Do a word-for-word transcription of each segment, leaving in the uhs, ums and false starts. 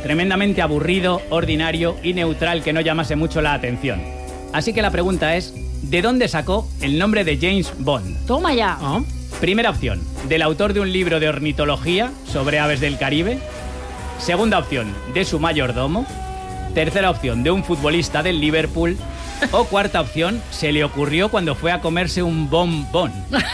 tremendamente aburrido, ordinario y neutral que no llamase mucho la atención. Así que la pregunta es, ¿de dónde sacó el nombre de James Bond? Toma ya. ¿Oh? Primera opción, del autor de un libro de ornitología sobre aves del Caribe. Segunda opción, de su mayordomo. Tercera opción, de un futbolista del Liverpool. O cuarta opción, se le ocurrió cuando fue a comerse un bombón.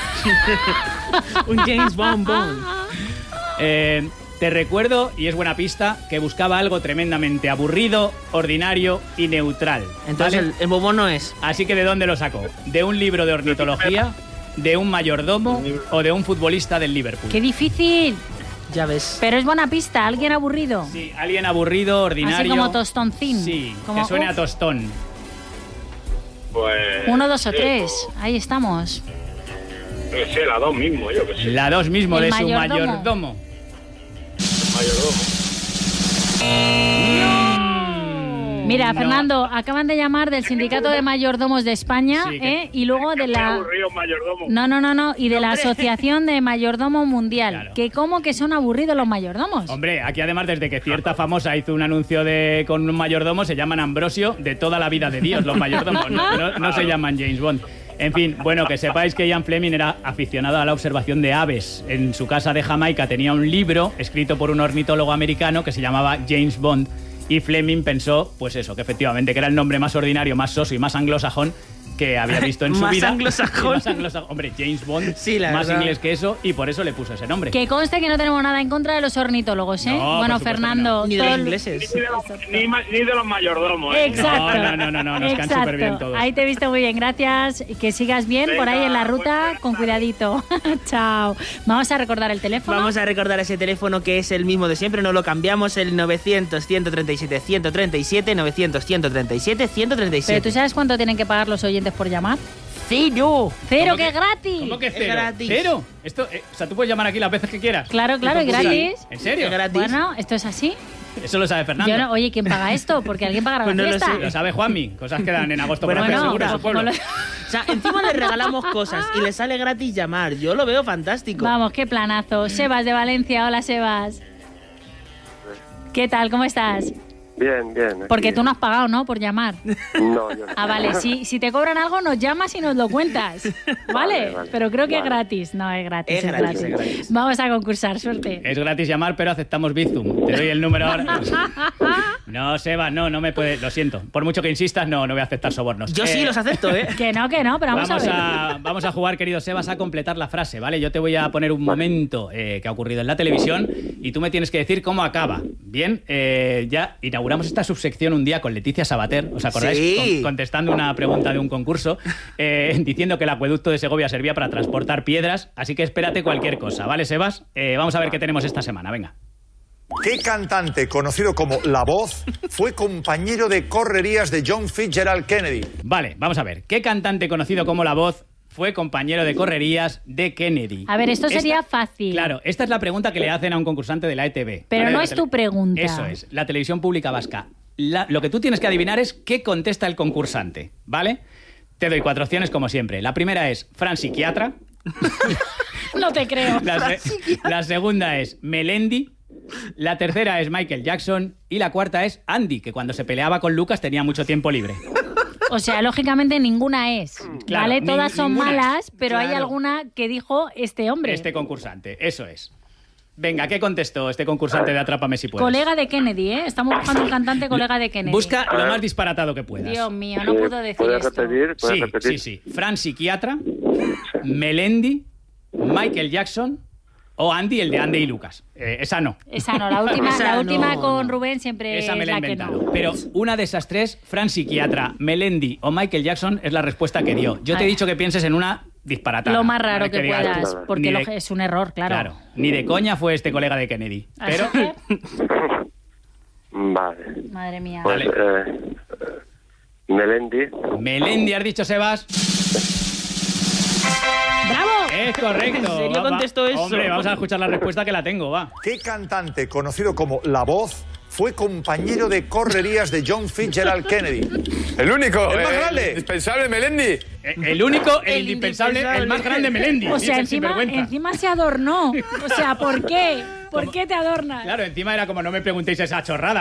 Un James Bond Bond. Eh, te recuerdo, y es buena pista, que buscaba algo tremendamente aburrido, ordinario y neutral. Entonces ¿vale? el, el bombón no es. Así que ¿de dónde lo sacó? ¿De un libro de ornitología? ¿De un mayordomo? ¿O de un futbolista del Liverpool? ¡Qué difícil! Ya ves. Pero es buena pista, alguien aburrido. Sí, alguien aburrido, ordinario. Así como tostoncín. Sí, como, que suene uf. a tostón. Pues... Uno, dos o sí, tres. pues, Ahí estamos. yo que sé, la dos mismo, yo que sé. La dos mismo, El de mayordomo. su mayordomo. Mayordomo. Mira, No. Fernando, acaban de llamar del Sindicato de Mayordomos de España, Sí, que- ¿eh? Y luego de Muy la... aburrido, mayordomo. No, no, no, no. Y de la Asociación de Mayordomo Mundial. Claro. Que como que son aburridos los mayordomos. Hombre, aquí además desde que cierta famosa hizo un anuncio de con un mayordomo, se llaman Ambrosio de toda la vida de Dios, los mayordomos, no, no- no se llaman James Bond. En fin, bueno, que sepáis que Ian Fleming era aficionado a la observación de aves. En su casa de Jamaica tenía un libro escrito por un ornitólogo americano que se llamaba James Bond. Y Fleming pensó, pues eso, que efectivamente que era el nombre más ordinario, más soso y más anglosajón que había visto en su Más vida. anglosajón. Más anglosajón. Hombre, James Bond, Sí, la más verdad. inglés que eso, y por eso le puso ese nombre. Que conste que no tenemos nada en contra de los ornitólogos, ¿eh? No, bueno, por supuesto Fernando... Ni de todo los el- ingleses. Ni de los, ni, ma- ni de los mayordomos, ¿eh? Exacto. No, no, no, no, no, nos caen Exacto. superbién todos. Ahí te he visto muy bien, gracias. Que sigas bien por ahí Venga, en la muy ruta, buenas con cuidadito. Chao. Vamos a recordar el teléfono. Vamos a recordar ese teléfono que es el mismo de siempre, no lo cambiamos, el novecientos, ciento treinta y siete, ciento treinta y siete, novecientos, ciento treinta y siete, ciento treinta y siete. Pero ¿tú sabes cuánto tienen que pagar los oyentes por llamar? ¡Cero! ¡Cero, ¿Cómo que es gratis! ¿Cómo que Es cero? gratis. ¿Cero? Esto, eh, o sea, tú puedes llamar aquí las veces que quieras. Claro, claro, y ¿Y por qué? gratis. ¿En serio? Es gratis. Bueno, esto es así. Eso lo sabe Fernando. Yo no, oye, ¿quién paga esto? Porque alguien pagará Pues la no lo fiesta. sé. Lo sabe Juanmi. Cosas que dan en agosto Bueno, por hacer bueno, seguro en su pues pueblo. como O sea, encima le regalamos cosas y le sale gratis llamar. Yo lo veo fantástico. Vamos, qué planazo. Sebas de Valencia, hola Sebas. ¿Qué tal? ¿Cómo estás? Bien, bien. aquí. Porque tú no has pagado, ¿no? Por llamar. No, yo no. Ah, vale. Si, si te cobran algo, nos llamas y nos lo cuentas. ¿Vale? Vale, vale. Pero creo que es Vale. gratis. No, es gratis. Es Es, gratis, gratis. es gratis. Vamos a concursar, suerte. Es gratis llamar, pero aceptamos Bizum. Te doy el número ahora. No, Seba, no, no me puede. Lo siento. Por mucho que insistas, no, no voy a aceptar sobornos. Yo sí Eh, los acepto, ¿eh? Que no, que no, pero vamos, Vamos a ver. a, vamos a jugar, querido Sebas, a completar la frase, ¿vale? Yo te voy a poner un momento eh, que ha ocurrido en la televisión y tú me tienes que decir cómo acaba. Bien, eh, ya inauguramos esta subsección un día con Leticia Sabater, ¿os acordáis? Sí. Con- contestando una pregunta de un concurso, eh, diciendo que el acueducto de Segovia servía para transportar piedras, así que espérate cualquier cosa, ¿vale, Sebas? Eh, vamos a ver qué tenemos esta semana, venga. ¿Qué cantante, conocido como La Voz, fue compañero de correrías de John Fitzgerald Kennedy? Vale, vamos a ver. ¿Qué cantante conocido como La Voz fue compañero de correrías de Kennedy? A ver, esto Esta- sería fácil. Claro, esta es la pregunta que le hacen a un concursante de la E T V. Pero ¿vale? no La es tele- tu pregunta. Eso es, la televisión pública vasca. La- lo que tú tienes que adivinar es qué contesta el concursante, ¿vale? Te doy cuatro opciones como siempre. La primera es Fran Psiquiatra. No te creo. La, se- la segunda es Melendi. La tercera es Michael Jackson. Y la cuarta es Andy, que cuando se peleaba con Lucas tenía mucho tiempo libre. O sea, lógicamente ninguna es. Claro, ¿Vale? ni- Todas son ninguna es. malas, pero hay Claro. alguna que dijo este hombre. Este concursante, eso es. Venga, ¿qué contestó este concursante de Atrápame si puedes? Colega de Kennedy, ¿eh? Estamos buscando un cantante colega de Kennedy. Busca lo más disparatado que puedas. Dios mío, no Sí, puedo decir ¿puedes esto. repetir? ¿Puedes Sí, repetir? sí, sí. Fran Psiquiatra, Melendi, Michael Jackson o Andy, el de Andy y Lucas. Eh, esa no. Esa no, la última, Esa la última no, con no. Rubén siempre Esa me es la he la que inventado. no. Pero una de esas tres, Fran Psiquiatra, Melendi o Michael Jackson, es la respuesta que dio. Yo te he Ay. dicho que pienses en una disparatada. Lo más raro ¿vale? que digas, puedas, Nada. porque ni lo- de- es un error, claro. Claro, ni de coña fue este colega de Kennedy. Así Pero que, Vale. madre mía. Pues, Vale. eh, eh, Melendi. Melendi, has dicho, Sebas. ¡Bravo! Es correcto. ¿En serio Va, va. contestó eso? Hombre, vamos a escuchar la respuesta que la tengo, va. ¿Qué cantante, conocido como La Voz, fue compañero de correrías de John Fitzgerald Kennedy? El único. El más eh, grande. Indispensable Melendi. Eh, El único, el, El indispensable, indispensable. el más grande Melendi. O dice sea, el encima, sinvergüenza. encima se adornó. O sea, ¿por qué? ¿Por qué te adornas? Claro, encima era como no me preguntéis esa chorrada.